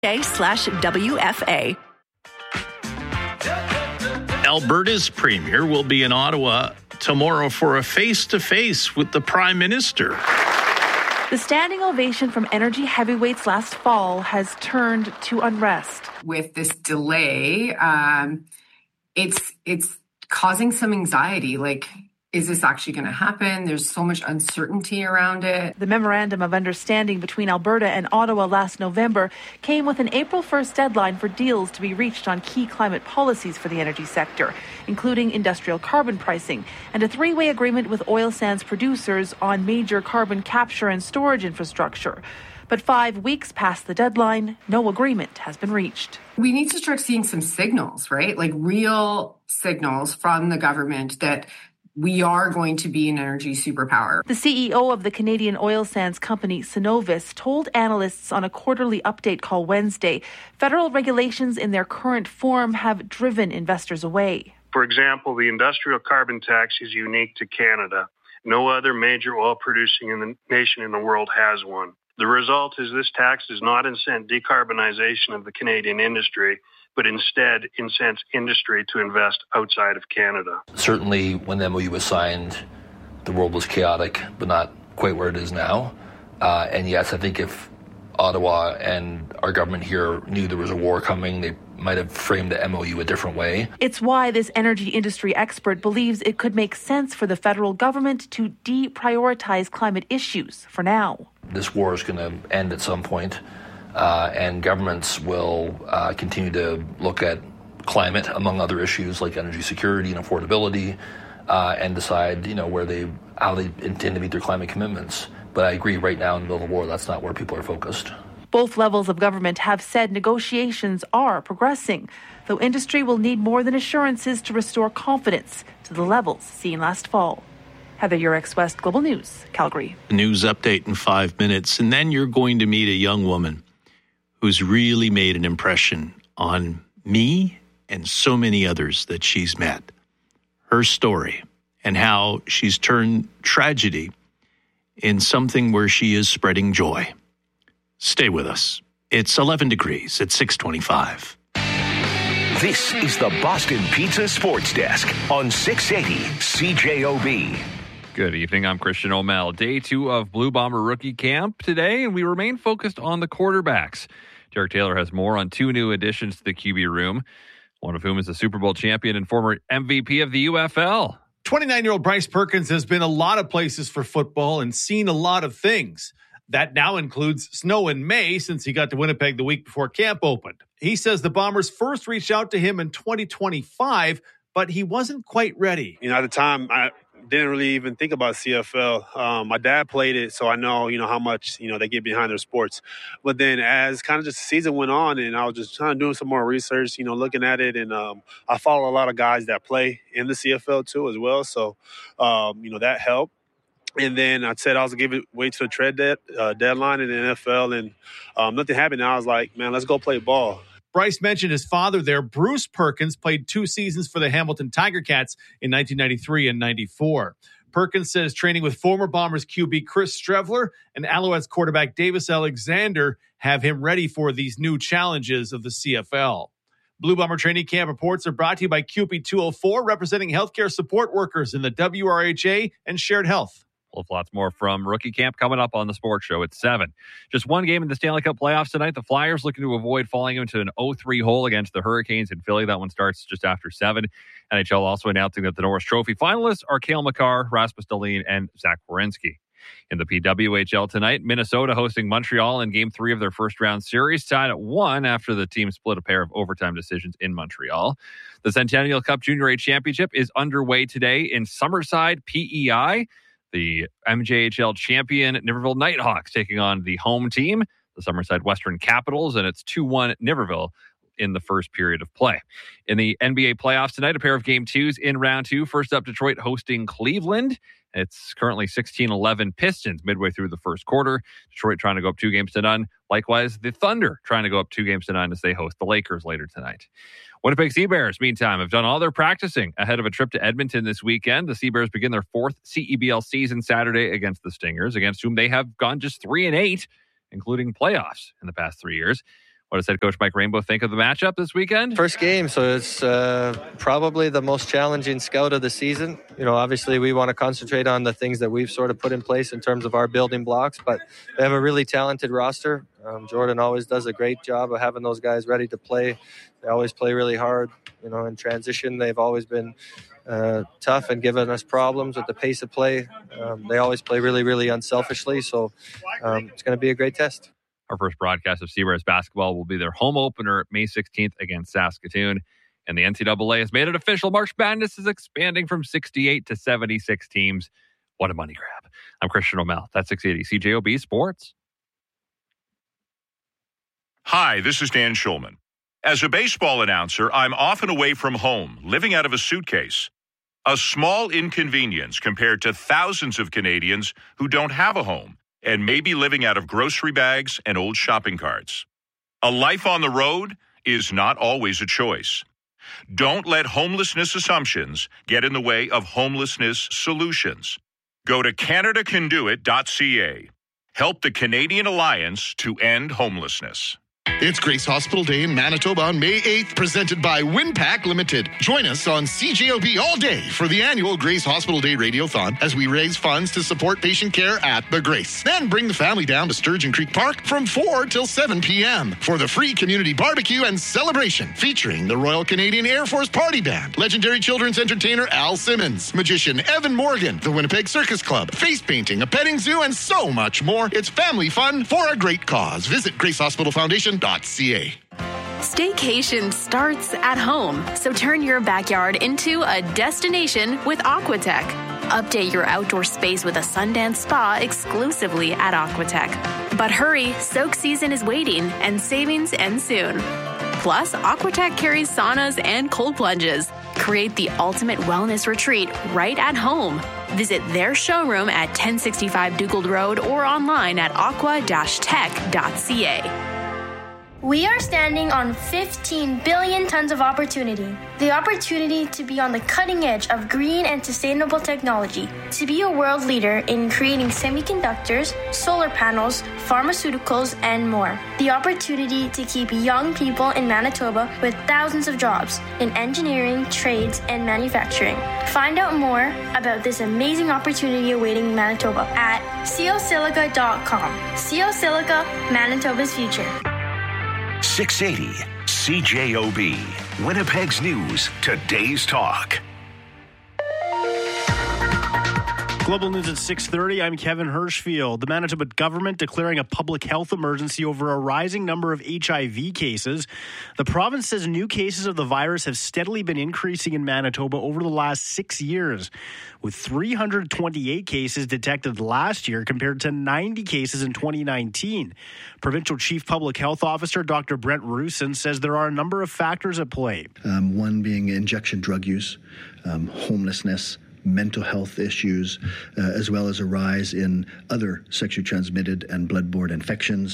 WFA. Alberta's premier will be in Ottawa tomorrow for a face-to-face with the Prime Minister. The standing ovation from energy heavyweights last fall has turned to unrest. With this delay, it's causing some anxiety. Like, is this actually going to happen? There's so much uncertainty around it. The memorandum of understanding between Alberta and Ottawa last November came with an April 1st deadline for deals to be reached on key climate policies for the energy sector, including industrial carbon pricing and a three-way agreement with oil sands producers on major carbon capture and storage infrastructure. But 5 weeks past the deadline, no agreement has been reached. We need to start seeing some signals, right? Like real signals from the government that we are going to be an energy superpower. The CEO of the Canadian oil sands company Cenovus told analysts on a quarterly update call Wednesday, federal regulations in their current form have driven investors away. For example, the industrial carbon tax is unique to Canada. No other major oil-producing nation in the world has one. The result is this tax does not incent decarbonization of the Canadian industry, but instead incents industry to invest outside of Canada. Certainly, when the MOU was signed, the world was chaotic, but not quite where it is now. And yes, I think if Ottawa and our government here knew there was a war coming, they might have framed the MOU a different way. It's why this energy industry expert believes it could make sense for the federal government to deprioritize climate issues for now. This war is going to end at some point. And governments will continue to look at climate, among other issues like energy security and affordability, and decide, how they intend to meet their climate commitments. But I agree, right now in the middle of the war, that's not where people are focused. Both levels of government have said negotiations are progressing, though industry will need more than assurances to restore confidence to the levels seen last fall. Heather Yurex, West Global News, Calgary. News update in 5 minutes, and then you're going to meet a young woman who's really made an impression on me and so many others that she's met. Her story and how she's turned tragedy in something where she is spreading joy. Stay with us. It's 11 degrees at 6:25. This is the Boston Pizza Sports Desk on 680 CJOB. Good evening. I'm Christian O'Mell. Day 2 of Blue Bomber rookie camp today, and we remain focused on the quarterbacks. Derek Taylor has more on 2 new additions to the QB room, one of whom is a Super Bowl champion and former MVP of the UFL. 29-year-old Bryce Perkins has been a lot of places for football and seen a lot of things. That now includes snow in May since he got to Winnipeg the week before camp opened. He says the Bombers first reached out to him in 2025, but he wasn't quite ready. At the time, I didn't really even think about CFL. My dad played it, so I know, how much, they get behind their sports. But then as kind of just the season went on and I was just kind of doing some more research, looking at it. And I follow a lot of guys that play in the CFL too as well. So, that helped. And then I said I was going to wait till the trade deadline in the NFL. And nothing happened. And I was like, man, let's go play ball. Bryce mentioned his father there. Bruce Perkins played 2 seasons for the Hamilton Tiger Cats in 1993 and 94. Perkins says training with former Bombers QB Chris Strevler and Alouettes quarterback Davis Alexander have him ready for these new challenges of the CFL. Blue Bomber training camp reports are brought to you by QP 204, representing healthcare support workers in the WRHA and Shared Health. We'll have lots more from rookie camp coming up on the sports show at 7. Just one game in the Stanley Cup playoffs tonight. The Flyers looking to avoid falling into an 0-3 hole against the Hurricanes in Philly. That one starts just after 7. NHL also announcing that the Norris Trophy finalists are Cale Makar, Rasmus Dahlin, and Zach Werenski. In the PWHL tonight, Minnesota hosting Montreal in Game 3 of their first-round series, tied at 1 after the team split a pair of overtime decisions in Montreal. The Centennial Cup Junior A Championship is underway today in Summerside, PEI. The MJHL champion Niverville Nighthawks taking on the home team, the Summerside Western Capitals, and it's 2-1 Niverville in the first period of play. In the NBA playoffs tonight, a pair of Game 2s in round 2. First up, Detroit hosting Cleveland. It's currently 16-11 Pistons midway through the first quarter. Detroit trying to go up 2-0. Likewise, the Thunder trying to go up 2-0 as they host the Lakers later tonight. Winnipeg Sea Bears, meantime, have done all their practicing ahead of a trip to Edmonton this weekend. The Sea Bears begin their 4th CEBL season Saturday against the Stingers, against whom they have gone just 3-8, including playoffs in the past 3 years. What does head coach Mike Rainbow think of the matchup this weekend? First game, so it's probably the most challenging scout of the season. Obviously we want to concentrate on the things that we've sort of put in place in terms of our building blocks, but they have a really talented roster. Jordan always does a great job of having those guys ready to play. They always play really hard. In transition, they've always been tough and given us problems with the pace of play. They always play really, really unselfishly, so it's going to be a great test. Our first broadcast of Seabears basketball will be their home opener May 16th against Saskatoon. And the NCAA has made it official. March Madness is expanding from 68 to 76 teams. What a money grab. I'm Christian O'Mell. That's 680 CJOB Sports. Hi, this is Dan Schulman. As a baseball announcer, I'm often away from home, living out of a suitcase. A small inconvenience compared to thousands of Canadians who don't have a home and may be living out of grocery bags and old shopping carts. A life on the road is not always a choice. Don't let homelessness assumptions get in the way of homelessness solutions. Go to CanadaCanDoIt.ca. Help the Canadian Alliance to end homelessness. It's Grace Hospital Day in Manitoba on May 8th, presented by Winpack Limited. Join us on CJOB all day for the annual Grace Hospital Day Radiothon as we raise funds to support patient care at the Grace. Then bring the family down to Sturgeon Creek Park from 4 till 7 p.m. for the free community barbecue and celebration featuring the Royal Canadian Air Force Party Band, legendary children's entertainer Al Simmons, magician Evan Morgan, the Winnipeg Circus Club, face painting, a petting zoo, and so much more. It's family fun for a great cause. Visit GraceHospitalFoundation.ca. Staycation starts at home, so turn your backyard into a destination with Aquatech. Update your outdoor space with a Sundance spa exclusively at Aquatech. But hurry, soak season is waiting and savings end soon. Plus, Aquatech carries saunas and cold plunges. Create the ultimate wellness retreat right at home. Visit their showroom at 1065 Dugald Road or online at aqua-tech.ca. We are standing on 15 billion tons of opportunity. The opportunity to be on the cutting edge of green and sustainable technology, to be a world leader in creating semiconductors, solar panels, pharmaceuticals, and more. The opportunity to keep young people in Manitoba with thousands of jobs in engineering, trades, and manufacturing. Find out more about this amazing opportunity awaiting Manitoba at cosilica.com. CO Silica, Manitoba's future. 680 CJOB, Winnipeg's News, Today's Talk. Global News at 6:30. I'm Kevin Hirschfield. The Manitoba government declaring a public health emergency over a rising number of HIV cases. The province says new cases of the virus have steadily been increasing in Manitoba over the last 6 years, with 328 cases detected last year compared to 90 cases in 2019. Provincial Chief Public Health Officer Dr. Brent Rusin says there are a number of factors at play. One being injection drug use, homelessness, mental health issues, as well as a rise in other sexually transmitted and bloodborne infections,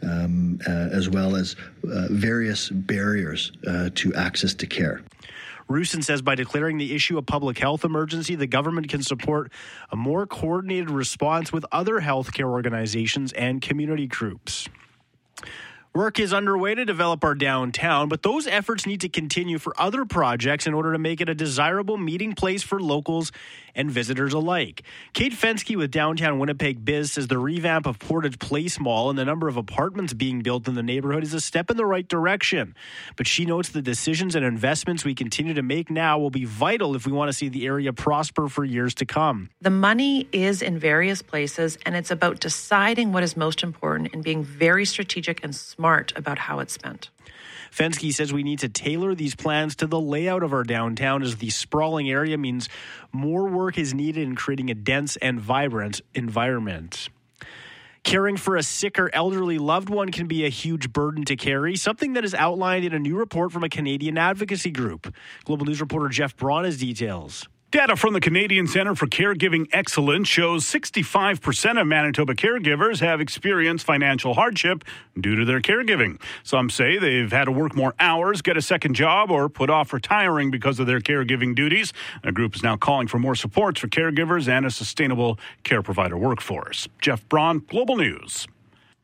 as well as various barriers to access to care. Rusin says by declaring the issue a public health emergency, the government can support a more coordinated response with other healthcare organizations and community groups. Work is underway to develop our downtown, but those efforts need to continue for other projects in order to make it a desirable meeting place for locals and visitors alike. Kate Fensky with Downtown Winnipeg Biz says the revamp of Portage Place Mall and the number of apartments being built in the neighborhood is a step in the right direction. But she notes the decisions and investments we continue to make now will be vital if we want to see the area prosper for years to come. The money is in various places, and it's about deciding what is most important and being very strategic and smart about how it's spent. Fensky says we need to tailor these plans to the layout of our downtown, as the sprawling area means more work is needed in creating a dense and vibrant environment. Caring for a sick or elderly loved one can be a huge burden to carry, something that is outlined in a new report from a Canadian advocacy group. Global News reporter Jeff Braun has details. Data from the Canadian Centre for Caregiving Excellence shows 65% of Manitoba caregivers have experienced financial hardship due to their caregiving. Some say they've had to work more hours, get a second job, or put off retiring because of their caregiving duties. The group is now calling for more supports for caregivers and a sustainable care provider workforce. Jeff Braun, Global News.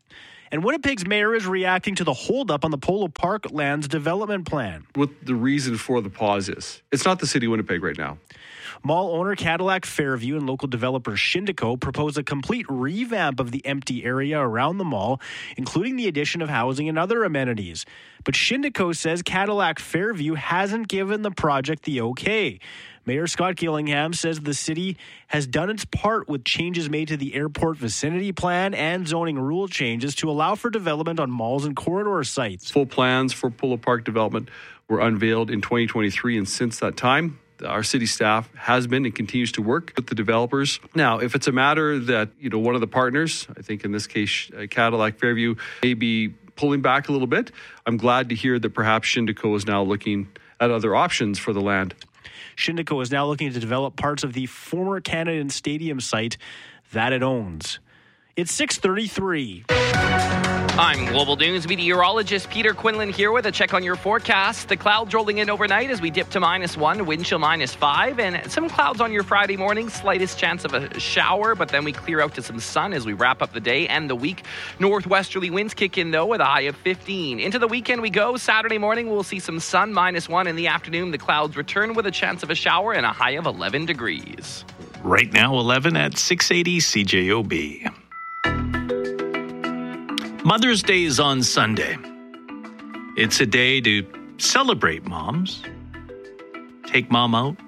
And Winnipeg's mayor is reacting to the holdup on the Polo Park Lands development plan. What the reason for the pause is. It's not the city of Winnipeg right now. Mall owner Cadillac Fairview and local developer Shindico propose a complete revamp of the empty area around the mall, including the addition of housing and other amenities. But Shindico says Cadillac Fairview hasn't given the project the okay. Mayor Scott Gillingham says the city has done its part with changes made to the airport vicinity plan and zoning rule changes to allow for development on malls and corridor sites. Full plans for Polo Park development were unveiled in 2023, and since that time, our city staff has been and continues to work with the developers. Now, if it's a matter that, one of the partners, I think in this case, Cadillac Fairview, may be pulling back a little bit, I'm glad to hear that perhaps Shindico is now looking at other options for the land. Shindico is now looking to develop parts of the former Canadian Stadium site that it owns. It's 6:33. I'm Global News meteorologist Peter Quinlan here with a check on your forecast. The clouds rolling in overnight as we dip to -1, wind chill -5, and some clouds on your Friday morning. Slightest chance of a shower, but then we clear out to some sun as we wrap up the day and the week. Northwesterly winds kick in, though, with a high of 15. Into the weekend we go. Saturday morning we'll see some sun, -1 in the afternoon. The clouds return with a chance of a shower and a high of 11 degrees. Right now, 11 at 680 CJOB. Mother's Day is on Sunday. It's a day to celebrate moms, take mom out,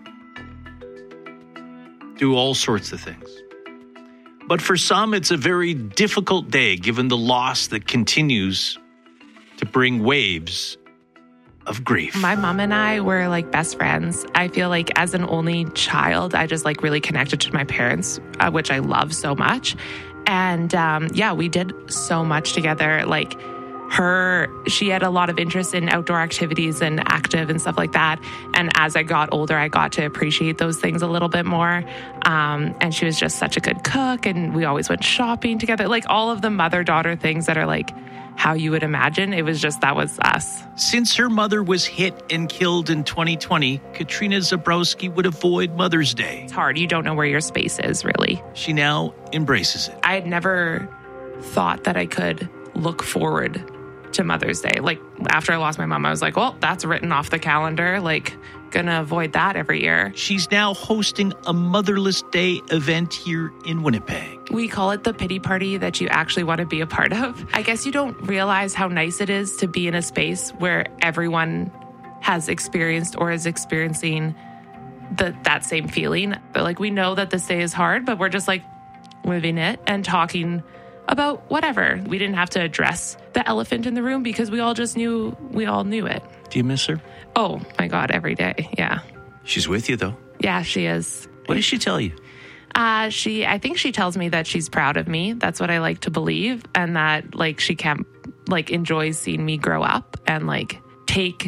do all sorts of things. But for some, it's a very difficult day given the loss that continues to bring waves of grief. My mom and I were like best friends. I feel like as an only child, I just like really connected to my parents, which I love so much. And we did so much together. Like she had a lot of interest in outdoor activities and active and stuff like that. And as I got older, I got to appreciate those things a little bit more. And she was just such a good cook. And we always went shopping together. Like all of the mother-daughter things that are like how you would imagine. It was just, that was us. Since her mother was hit and killed in 2020, Katrina Zabrowski would avoid Mother's Day. It's hard. You don't know where your space is, really. She now embraces it. I had never thought that I could look forward to Mother's Day. Like, after I lost my mom, I was like, well, that's written off the calendar. Like, gonna avoid that every year. She's now hosting a Motherless Day event here in Winnipeg. We call it the pity party that you actually want to be a part of. I guess you don't realize how nice it is to be in a space where everyone has experienced or is experiencing that same feeling. But like, we know that this day is hard, but we're just like living it and talking about whatever. We didn't have to address the elephant in the room because we all knew it. Do you miss her? Oh my God, every day. Yeah. She's with you though. Yeah, she is. What does she tell you? I think she tells me that she's proud of me. That's what I like to believe. And that like she can't like enjoys seeing me grow up and like take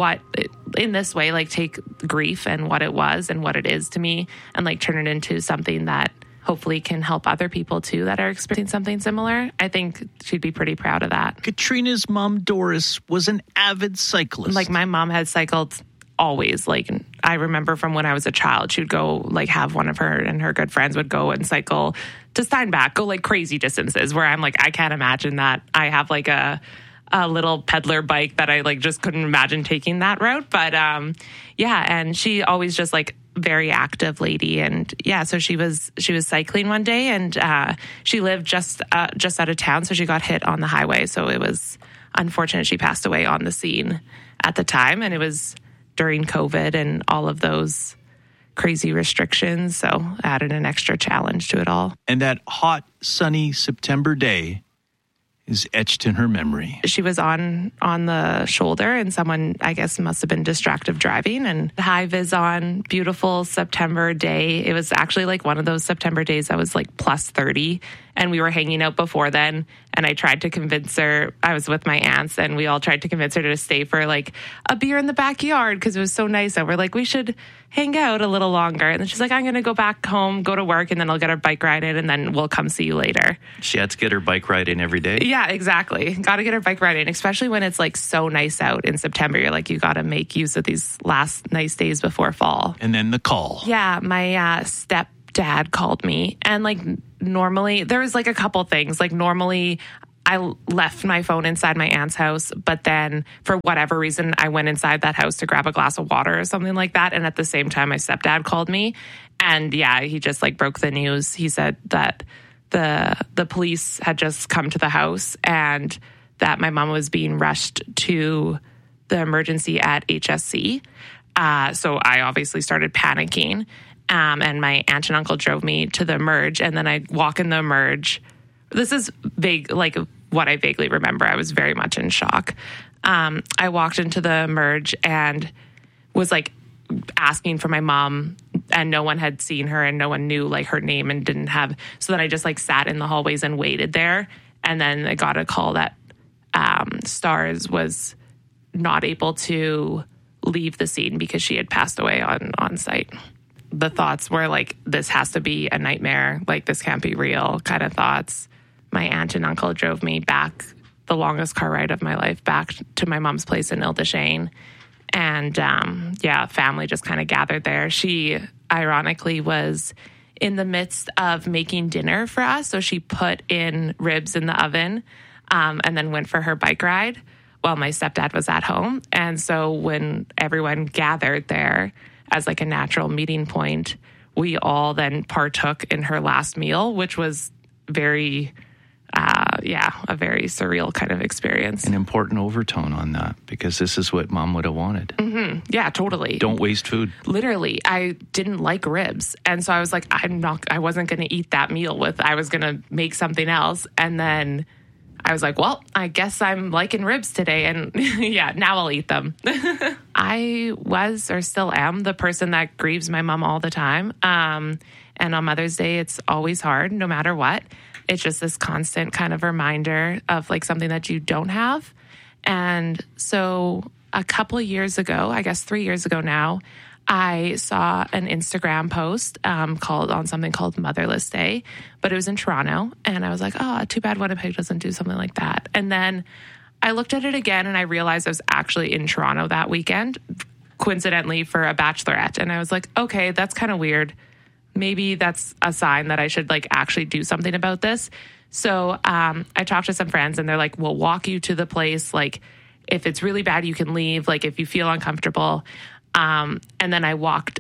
take grief and what it was and what it is to me and like turn it into something that hopefully can help other people too that are experiencing something similar. I think she'd be pretty proud of that. Katrina's mom, Doris, was an avid cyclist. Like my mom had cycled always. Like I remember from when I was a child, she would go like have one of her and her good friends would go and cycle to Steinbach, go like crazy distances where I'm like, I can't imagine that. I have like a little peddler bike that I like just couldn't imagine taking that route. But and she always just like very active lady. And so she was cycling one day and she lived just out of town. So she got hit on the highway. So it was unfortunate she passed away on the scene at the time. And it was during COVID and all of those crazy restrictions. So added an extra challenge to it all. And that hot, sunny September day is etched in her memory. She was on the shoulder and someone, I guess, must have been distracted driving and high vis on, beautiful September day. It was actually like one of those September days that was like plus 30 and we were hanging out before then. And I tried to convince her, I was with my aunts and we all tried to convince her to stay for like a beer in the backyard because it was so nice. And we're like, we should hang out a little longer. And then she's like, I'm going to go back home, go to work, and then I'll get our bike ride in and then we'll come see you later. She had to get her bike ride in every day. Yeah, exactly. Got to get her bike ride in, especially when it's like so nice out in September. You're like, you got to make use of these last nice days before fall. And then the call. Yeah, my stepdad called me and like normally there was like a couple things. Like normally I left my phone inside my aunt's house, but then for whatever reason, I went inside that house to grab a glass of water or something like that. And at the same time, my stepdad called me. And yeah, he just like broke the news. He said that the police had just come to the house and that my mom was being rushed to the emergency at HSC. So I obviously started panicking. And my aunt and uncle drove me to the Emerge. And then I walk in the Emerge. This is vague, like what I vaguely remember. I was very much in shock. I walked into the Emerge and was like asking for my mom, and no one had seen her and no one knew like her name and didn't have. So then I just like sat in the hallways and waited there. And then I got a call that Stars was not able to leave the scene because she had passed away on site. The thoughts were like, this has to be a nightmare. Like, this can't be real kind of thoughts. My aunt and uncle drove me back, the longest car ride of my life, back to my mom's place in Ile-des-Chênes. And family just kind of gathered there. She ironically was in the midst of making dinner for us. So she put in ribs in the oven and then went for her bike ride while my stepdad was at home. And so when everyone gathered there as like a natural meeting point, we all then partook in her last meal, which was very, a very surreal kind of experience. An important overtone on that, because this is what Mom would have wanted. Mm-hmm. Yeah, totally. Don't waste food. Literally, I didn't like ribs. And so I was like, I wasn't going to eat that meal I was going to make something else. And then I was like, well, I guess I'm liking ribs today. And yeah, now I'll eat them. I was, or still am, the person that grieves my mom all the time. And on Mother's Day, it's always hard, no matter what. It's just this constant kind of reminder of like something that you don't have. And so a couple of years ago, I guess 3 years ago now, I saw an Instagram post on something called Motherless Day, but it was in Toronto. And I was like, oh, too bad Winnipeg doesn't do something like that. And then I looked at it again and I realized I was actually in Toronto that weekend, coincidentally for a bachelorette. And I was like, okay, that's kind of weird. Maybe that's a sign that I should like actually do something about this. So I talked to some friends and they're like, we'll walk you to the place. Like, if it's really bad, you can leave. Like, if you feel uncomfortable. And then I bought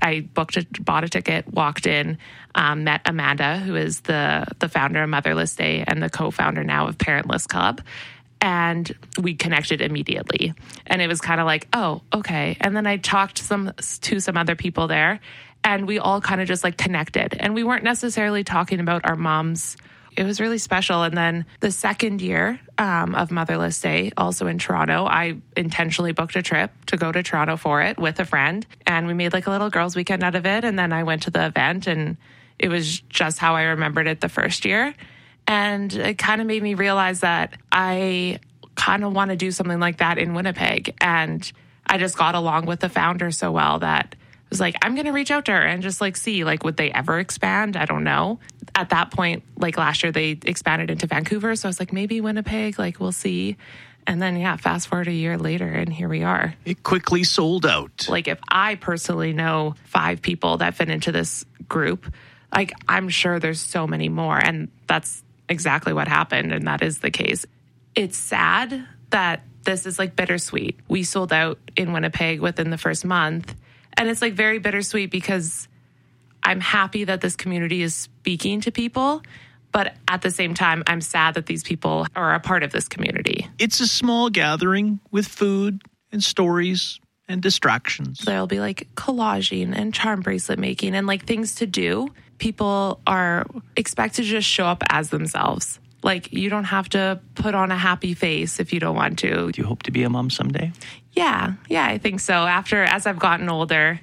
a ticket, walked in, met Amanda, who is the founder of Motherless Day and the co-founder now of Parentless Club. And we connected immediately. And it was kind of like, oh, okay. And then I talked to some other people there, and we all kind of just like connected. And we weren't necessarily talking about our moms. It was really special. And then the second year of Motherless Day, also in Toronto, I intentionally booked a trip to go to Toronto for it with a friend. And we made like a little girls' weekend out of it. And then I went to the event, and it was just how I remembered it the first year. And it kind of made me realize that I kind of want to do something like that in Winnipeg. And I just got along with the founder so well that I was like, I'm going to reach out to her and just like see, like, would they ever expand? I don't know. At that point, like last year, they expanded into Vancouver. So I was like, maybe Winnipeg, like, we'll see. And then, yeah, fast forward a year later, and here we are. It quickly sold out. Like, if I personally know 5 people that fit into this group, like, I'm sure there's so many more. And that's exactly what happened. And that is the case. It's sad that this is like bittersweet. We sold out in Winnipeg within the first month. And it's like very bittersweet because I'm happy that this community is speaking to people. But at the same time, I'm sad that these people are a part of this community. It's a small gathering with food and stories and distractions. There'll be like collaging and charm bracelet making and like things to do. People are expected to just show up as themselves. Like, you don't have to put on a happy face if you don't want to. Do you hope to be a mom someday? Yeah, I think so. As I've gotten older,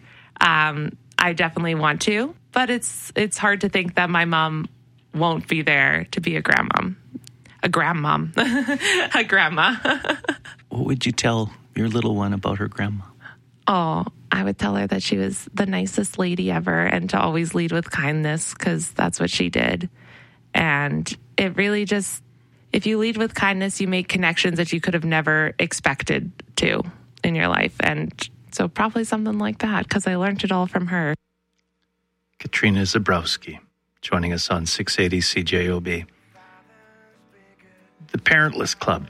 I definitely want to. But it's hard to think that my mom won't be there to be a grandmom. A grandmom. A grandma. What would you tell your little one about her grandma? Oh, I would tell her that she was the nicest lady ever and to always lead with kindness, because that's what she did. And it really just, if you lead with kindness, you make connections that you could have never expected to in your life. And so probably something like that, because I learned it all from her. Katrina Zabrowski joining us on 680 CJOB. the Parentless Club.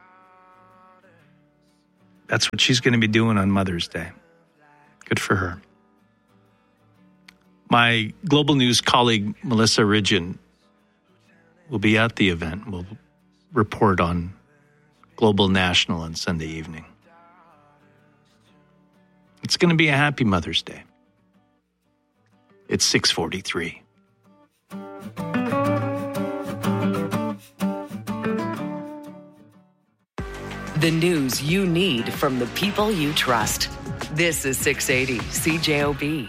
That's what she's going to be doing on Mother's Day. Good for her. My Global News colleague, Melissa Ridgen, will be at the event. We'll report on Global National on Sunday evening. It's going to be a happy Mother's Day. It's 6:43. The news you need from the people you trust. This is 680 CJOB.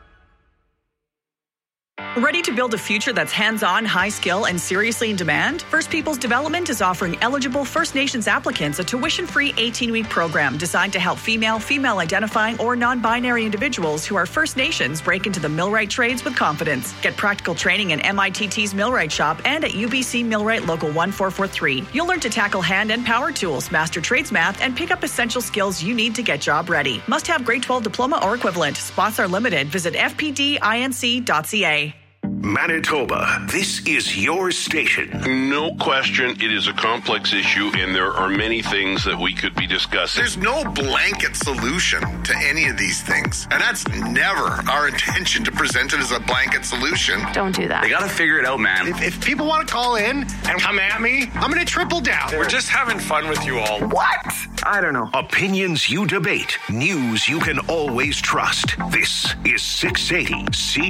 Ready to build a future that's hands-on, high-skill, and seriously in demand? First Peoples Development is offering eligible First Nations applicants a tuition-free 18-week program designed to help female-identifying, or non-binary individuals who are First Nations break into the millwright trades with confidence. Get practical training in MITT's Millwright Shop and at UBC Millwright Local 1443. You'll learn to tackle hand and power tools, master trades math, and pick up essential skills you need to get job ready. Must have grade 12 diploma or equivalent. Spots are limited. Visit fpdinc.ca. Manitoba, this is your station. No question, it is a complex issue, and there are many things that we could be discussing. There's no blanket solution to any of these things, and that's never our intention to present it as a blanket solution. Don't do that. They got to figure it out, man. If people want to call in and come at me, I'm going to triple down. We're just having fun with you all. What? I don't know. Opinions you debate, news you can always trust. This is 680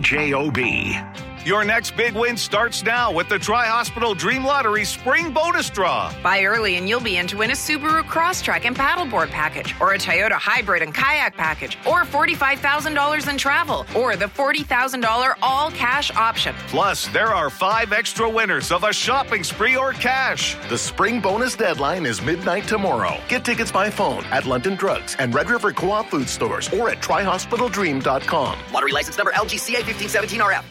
CJOB. Your next big win starts now with the Tri-Hospital Dream Lottery Spring Bonus Draw. Buy early and you'll be in to win a Subaru Crosstrek and paddleboard package, or a Toyota Hybrid and kayak package, or $45,000 in travel, or the $40,000 all-cash option. Plus, there are 5 extra winners of a shopping spree or cash. The spring bonus deadline is midnight tomorrow. Get tickets by phone at London Drugs and Red River Co-op food stores or at trihospitaldream.com. Lottery license number LGCA 1517RF.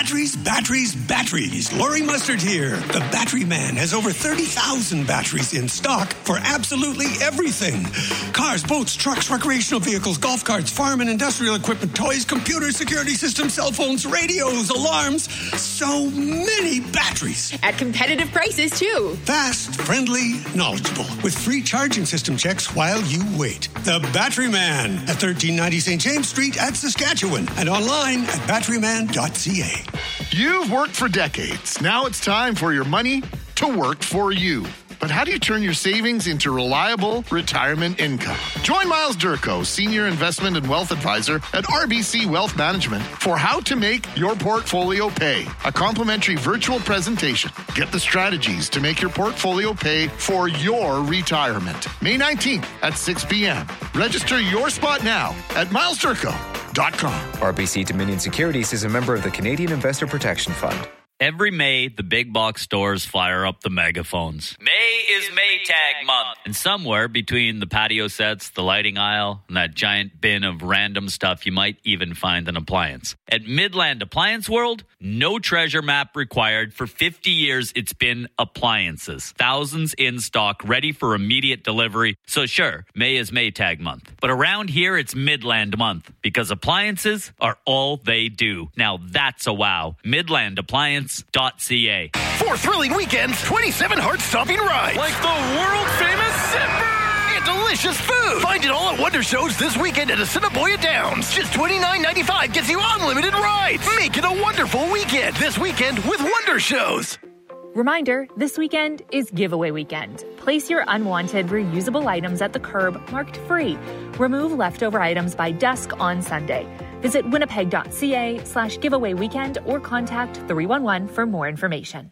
Batteries. Lori Mustard here. The Battery Man has over 30,000 batteries in stock for absolutely everything. Cars, boats, trucks, recreational vehicles, golf carts, farm and industrial equipment, toys, computers, security systems, cell phones, radios, alarms. So many batteries. At competitive prices, too. Fast, friendly, knowledgeable. With free charging system checks while you wait. The Battery Man at 1390 St. James Street at Saskatchewan and online at batteryman.ca. You've worked for decades. Now it's time for your money to work for you. But how do you turn your savings into reliable retirement income? Join Miles Durko, Senior Investment and Wealth Advisor at RBC Wealth Management, for how to make your portfolio pay. A complimentary virtual presentation. Get the strategies to make your portfolio pay for your retirement. May 19th at 6 p.m. Register your spot now at milesdurko.com. RBC Dominion Securities is a member of the Canadian Investor Protection Fund. Every May, the big box stores fire up the megaphones. May is Maytag month. And somewhere between the patio sets, the lighting aisle, and that giant bin of random stuff, you might even find an appliance. At Midland Appliance World, no treasure map required. For 50 years, it's been appliances. Thousands in stock, ready for immediate delivery. So sure, May is Maytag month. But around here, it's Midland month, because appliances are all they do. Now that's a wow. Midland Appliance.ca. 4 thrilling weekends, 27 heart-stopping rides. Like the world-famous Zipper! And delicious food. Find it all at Wonder Shows this weekend at Assiniboia Downs. Just $29.95 gets you unlimited rides. Make it a wonderful weekend this weekend with Wonder Shows. Reminder, this weekend is giveaway weekend. Place your unwanted, reusable items at the curb marked free. Remove leftover items by dusk on Sunday. Visit winnipeg.ca/giveaway weekend or contact 311 for more information.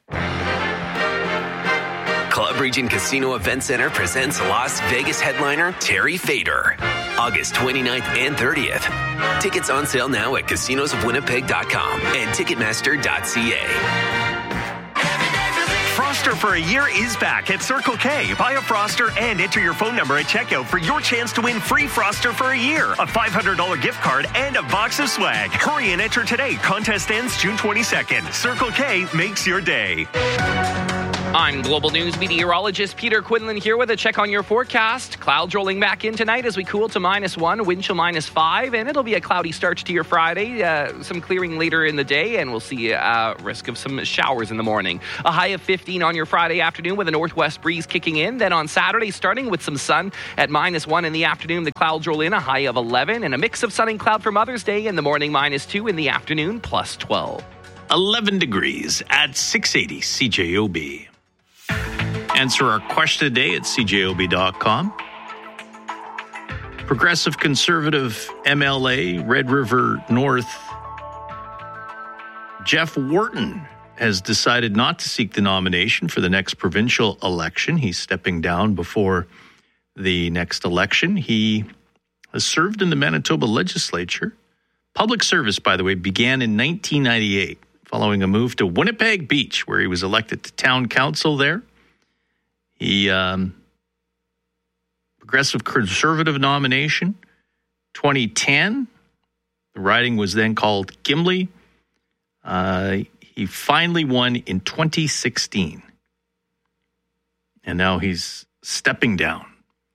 Club Region Casino Event Center presents Las Vegas headliner Terry Fader, August 29th and 30th. Tickets on sale now at casinosofwinnipeg.com and ticketmaster.ca. Froster for a Year is back at Circle K. Buy a Froster and enter your phone number at checkout for your chance to win free Froster for a year, a $500 gift card, and a box of swag. Hurry and enter today. Contest ends June 22nd. Circle K makes your day. I'm Global News meteorologist Peter Quinlan here with a check on your forecast. Clouds rolling back in tonight as we cool to -1, wind chill -5, and it'll be a cloudy start to your Friday. Some clearing later in the day, and we'll see a risk of some showers in the morning. A high of 15 on your Friday afternoon with a northwest breeze kicking in. Then on Saturday, starting with some sun at -1 in the afternoon, the clouds roll in, a high of 11, and a mix of sun and cloud for Mother's Day in the morning, -2, in the afternoon, +12. 11 degrees at 680 CJOB. Answer our question today at cjob.com. Progressive Conservative MLA, Red River North, Jeff Wharton has decided not to seek the nomination for the next provincial election. He's stepping down before the next election. He has served in the Manitoba legislature. Public service, by the way, began in 1998 following a move to Winnipeg Beach, where he was elected to town council there. He Progressive Conservative nomination, 2010. The riding was then called Gimli. He finally won in 2016. And now he's stepping down.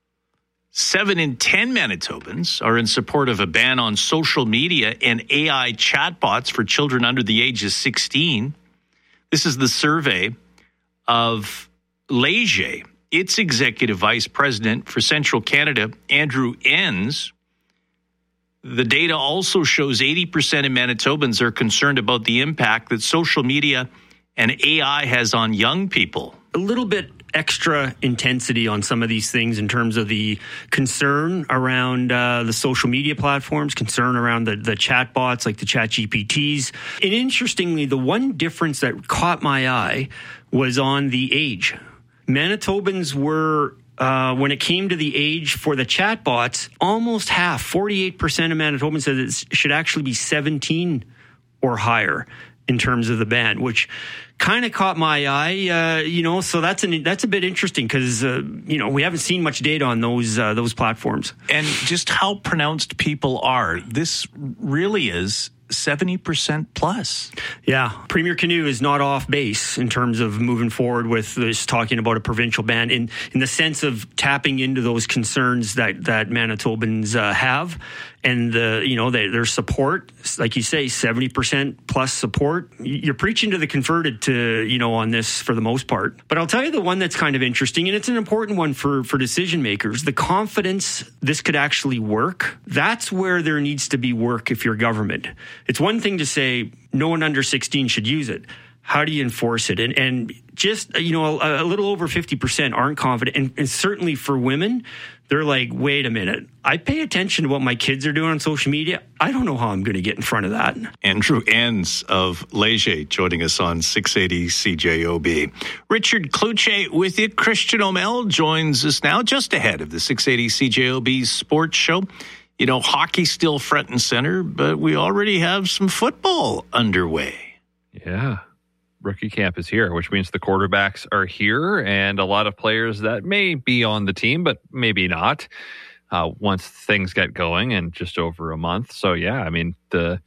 7 in 10 Manitobans are in support of a ban on social media and AI chatbots for children under the age of 16. This is the survey of Leger, its executive vice president for Central Canada, Andrew Enns. The data also shows 80% of Manitobans are concerned about the impact that social media and AI has on young people. A little bit extra intensity on some of these things in terms of the concern around the social media platforms, concern around the chatbots like the ChatGPTs. And interestingly, the one difference that caught my eye was on the age. Manitobans were, when it came to the age for the chatbots, almost half, 48% of Manitobans said it should actually be 17 or higher in terms of the ban, which kind of caught my eye, so that's a bit interesting because, we haven't seen much data on those platforms. And just how pronounced people are. This really is 70% plus. Yeah. Premier Canoe is not off base in terms of moving forward with this, talking about a provincial ban in the sense of tapping into those concerns that Manitobans have. And their support, like you say, 70% plus support. You're preaching to the converted on this for the most part. But I'll tell you the one that's kind of interesting, and it's an important one for decision makers. The confidence this could actually work. That's where there needs to be work if you're government. It's one thing to say no one under 16 should use it. How do you enforce it? And just, a little over 50% aren't confident. And certainly for women, they're like, wait a minute. I pay attention to what my kids are doing on social media. I don't know how I'm going to get in front of that. Andrew Enns of Leger joining us on 680 CJOB. Richard Kluche with you. Christian O'Mell joins us now just ahead of the 680 CJOB sports show. Hockey's still front and center, but we already have some football underway. Yeah. Rookie camp is here, which means the quarterbacks are here and a lot of players that may be on the team, but maybe not once things get going in just over a month. So, yeah, I mean, the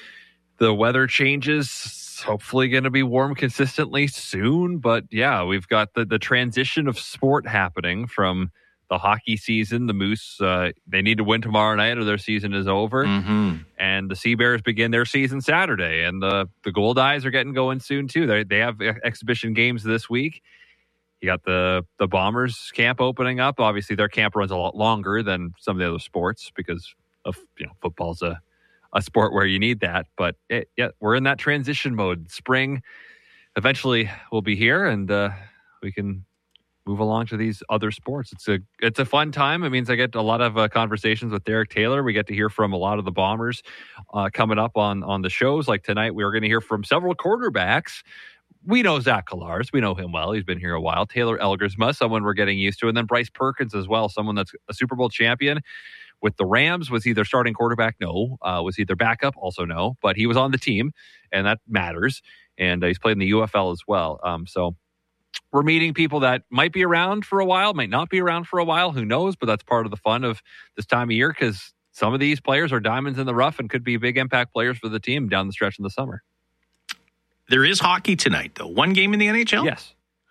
weather changes, hopefully going to be warm consistently soon. But, yeah, we've got the transition of sport happening from the hockey season. The Moose, they need to win tomorrow night or their season is over. Mm-hmm. And the Sea Bears begin their season Saturday. And the Gold Eyes are getting going soon, too. They have exhibition games this week. You got the Bombers camp opening up. Obviously, their camp runs a lot longer than some of the other sports because of football's a sport where you need that. But, we're in that transition mode. Spring eventually will be here, and we can move along to these other sports. It's a fun time. It means I get a lot of conversations with Derek Taylor. We get to hear from a lot of the Bombers coming up on the shows. Like tonight, we are going to hear from several quarterbacks. We know Zach Collars. We know him well. He's been here a while. Taylor Elgersma, someone we're getting used to. And then Bryce Perkins as well, someone that's a Super Bowl champion with the Rams. Was he their starting quarterback? No. Was he their backup? Also no. But he was on the team, and that matters. And he's played in the UFL as well. So we're meeting people that might be around for a while, might not be around for a while. Who knows? But that's part of the fun of this time of year because some of these players are diamonds in the rough and could be big impact players for the team down the stretch in the summer. There is hockey tonight, though. One game in the NHL? Yes.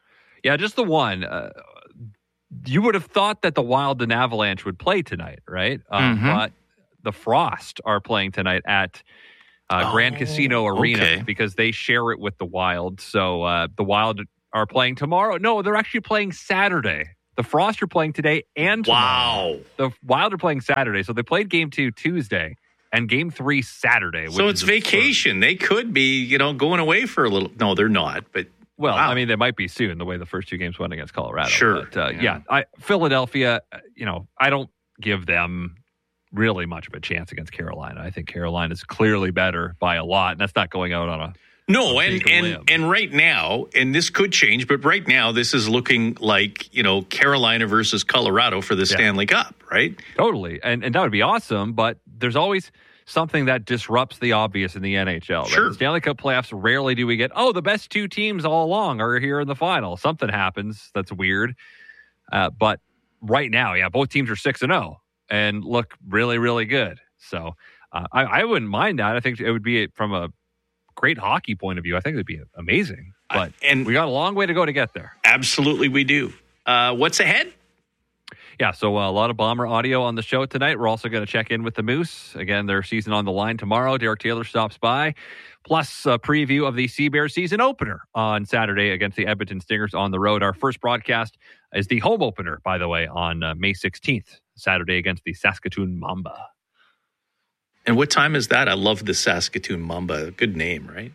Yeah, just the one. You would have thought that the Wild and Avalanche would play tonight, right? But the Frost are playing tonight at Grand Casino Arena because they share it with the Wild. So the Wild are playing tomorrow. No, they're actually playing Saturday. The Frost are playing today and tomorrow. Wow. The Wild are playing Saturday. So they played Game 2 Tuesday and Game 3 Saturday. So it's vacation. They could be, going away for a little. No, they're not. But well, I mean, they might be soon. The way the first 2 games went against Colorado. Sure. But, Philadelphia. I don't give them really much of a chance against Carolina. I think Carolina is clearly better by a lot, and that's not going out on a. No, and right now, and this could change, but right now this is looking like, Carolina versus Colorado for the Stanley Cup, right? Totally. And that would be awesome, but there's always something that disrupts the obvious in the NHL. Sure. Right? The Stanley Cup playoffs, rarely do we get, the best 2 teams all along are here in the final. Something happens that's weird. But right now, both teams are 6-0 and look really, really good. So I wouldn't mind that. I think it would be from a great hockey point of view. I think it would be amazing, but we got a long way to go to get there. Absolutely, we do. What's ahead? Yeah, so a lot of Bomber audio on the show tonight. We're also going to check in with the Moose. Again, their season on the line tomorrow. Derek Taylor stops by. Plus a preview of the Sea Bears season opener on Saturday against the Edmonton Stingers on the road. Our first broadcast is the home opener, by the way, on May 16th, Saturday against the Saskatoon Mamba. And what time is that? I love the Saskatoon Mamba. Good name, right?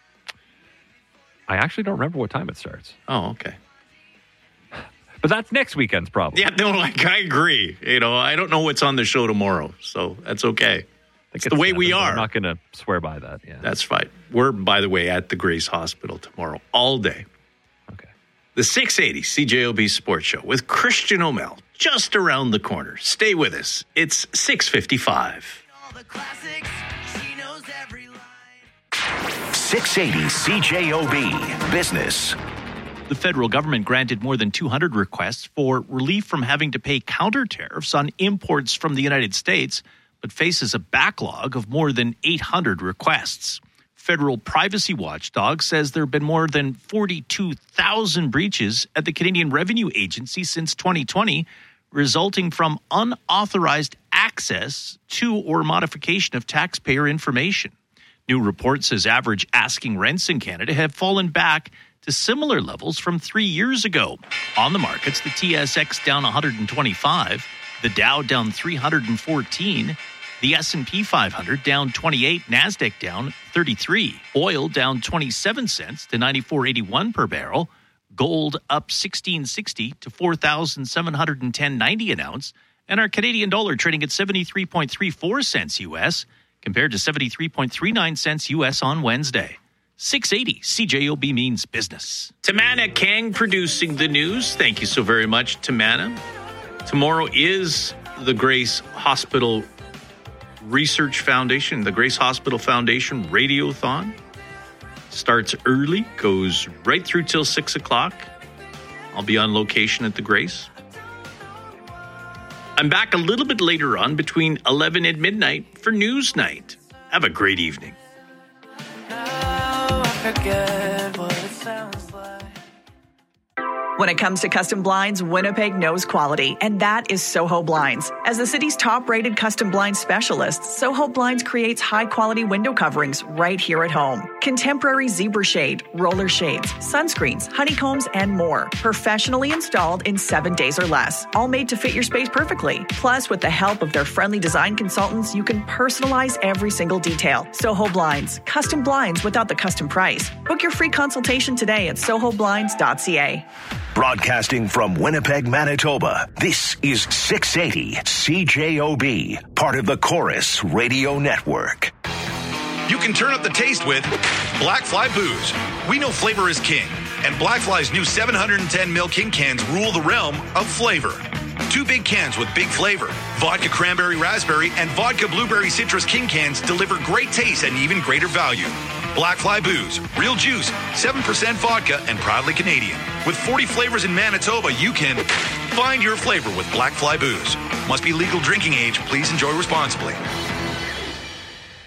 I actually don't remember what time it starts. Oh, okay. But that's next weekend's problem. Yeah, no, I agree. I don't know what's on the show tomorrow, so that's okay. It's the way we are. I'm not going to swear by that. Yeah, that's fine. We're, by the way, at the Grace Hospital tomorrow all day. Okay. The 680 CJOB Sports Show with Christian O'Mell just around the corner. Stay with us. It's 6:55. 680 CJOB Business. The federal government granted more than 200 requests for relief from having to pay counter tariffs on imports from the United States, but faces a backlog of more than 800 requests. Federal privacy watchdog says there have been more than 42,000 breaches at the Canadian Revenue Agency since 2020, resulting from unauthorized access to or modification of taxpayer information. New report says average asking rents in Canada have fallen back to similar levels from 3 years ago. On the markets, the TSX down 125, the Dow down 314, the S&P 500 down 28, NASDAQ down 33, oil down 27 cents to 94.81 per barrel, gold up 16.60 to 4,710.90 an ounce, and our Canadian dollar trading at 73.34 cents U.S. compared to 73.39 cents U.S. on Wednesday. 680 CJOB means business. Tamana Kang producing the news. Thank you so very much, Tamana. Tomorrow is the Grace Hospital Research Foundation, the Grace Hospital Foundation Radiothon. Starts early, goes right through till 6 o'clock. I'll be on location at the Grace. I'm back a little bit later on between 11 and midnight for News Night. Have a great evening. When it comes to custom blinds, Winnipeg knows quality, and that is Soho Blinds. As the city's top-rated custom blinds specialist, Soho Blinds creates high-quality window coverings right here at home. Contemporary zebra shade, roller shades, sunscreens, honeycombs, and more. Professionally installed in 7 days or less. All made to fit your space perfectly. Plus, with the help of their friendly design consultants, you can personalize every single detail. Soho Blinds. Custom blinds without the custom price. Book your free consultation today at sohoblinds.ca. Broadcasting from Winnipeg, Manitoba, this is 680 CJOB, part of the Chorus Radio Network. You can turn up the taste with Blackfly Booze. We know flavor is king, and Blackfly's new 710 ml King cans rule the realm of flavor. 2 big cans with big flavor. Vodka Cranberry Raspberry and Vodka Blueberry Citrus King cans deliver great taste and even greater value. Blackfly Booze, real juice, 7% vodka, and proudly Canadian. With 40 flavors in Manitoba, you can find your flavor with Blackfly Booze. Must be legal drinking age. Please enjoy responsibly.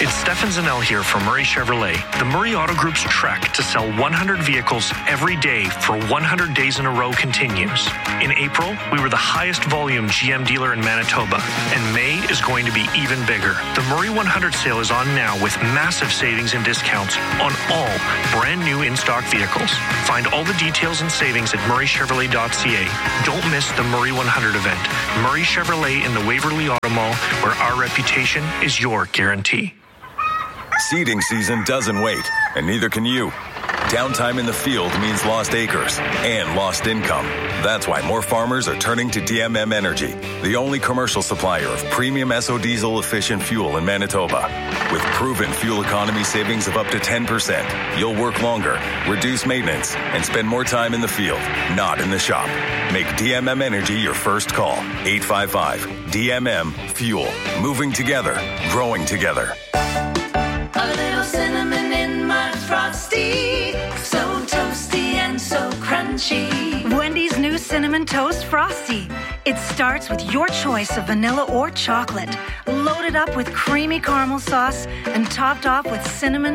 It's Stefan Zanel here from Murray Chevrolet. The Murray Auto Group's trek to sell 100 vehicles every day for 100 days in a row continues. In April, we were the highest volume GM dealer in Manitoba, and May is going to be even bigger. The Murray 100 sale is on now with massive savings and discounts on all brand new in-stock vehicles. Find all the details and savings at murraychevrolet.ca. Don't miss the Murray 100 event. Murray Chevrolet in the Waverly Auto Mall, where our reputation is your guarantee. Seeding season doesn't wait, and neither can you. Downtime in the field means lost acres and lost income. That's why more farmers are turning to DMM Energy, the only commercial supplier of premium SO diesel efficient fuel in Manitoba. With proven fuel economy savings of up to 10%, you'll work longer, reduce maintenance, and spend more time in the field, not in the shop. Make DMM Energy your first call. 855-DMM Fuel. Moving together, growing together. A little cinnamon in my Frosty, so toasty and so crunchy. Wendy's new Cinnamon Toast Frosty. It starts with your choice of vanilla or chocolate, loaded up with creamy caramel sauce and topped off with cinnamon